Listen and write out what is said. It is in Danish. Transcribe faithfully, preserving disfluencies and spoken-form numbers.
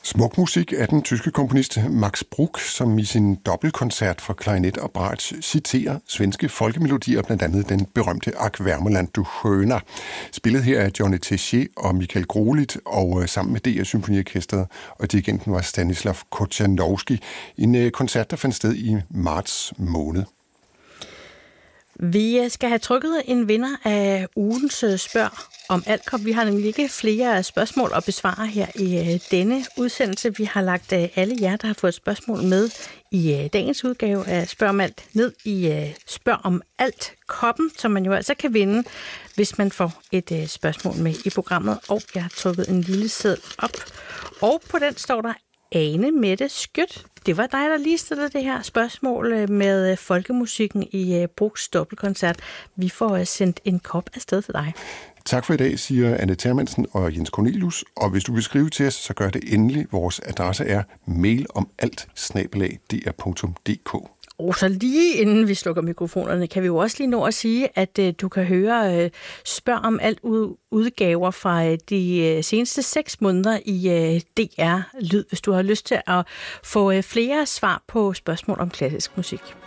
Smuk musik af den tyske komponist Max Bruch, som i sin dobbeltkoncert for klarinet og bratsch citerer svenske folkemelodier, blandt andet den berømte Ach Wärmeland du Schöner. Spillet her af Johnny Tessier og Michael Grolit, og sammen med D R Symfoniorkestret, og dirigenten var Stanislav Kochanowski. En koncert, der fandt sted i marts måned. Vi skal have trykket en vinder af ugens spørg om alt. Vi har nemlig ikke flere spørgsmål at besvare her i denne udsendelse. Vi har lagt alle jer, der har fået spørgsmål med i dagens udgave af Spørg om alt, ned i Spørg om alt-koppen, som man jo altså kan vinde, hvis man får et spørgsmål med i programmet. Og jeg har trykket en lille seddel op, og på den står der Ane Mette Skjødt. Det var dig, der lige stillede det her spørgsmål med folkemusikken i Bruchs dobbeltkoncert. Vi får sendt en kop afsted til dig. Tak for i dag, siger Anne Thermansen og Jens Cornelius. Og hvis du vil skrive til os, så gør det endelig. Vores adresse er mailomalt snabel-a d r punktum d k. Og så lige inden vi slukker mikrofonerne, kan vi jo også lige nå at sige, at uh, du kan høre uh, Spørg om alt udgaver fra uh, de uh, seneste seks måneder i uh, D R Lyd, hvis du har lyst til at få uh, flere svar på spørgsmål om klassisk musik.